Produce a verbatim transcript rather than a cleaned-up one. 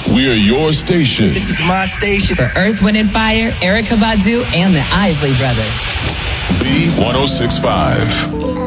We are your station. This is my station. For Earth, Wind and Fire, Erykah Badu, and the Isley Brothers. B one oh six point five.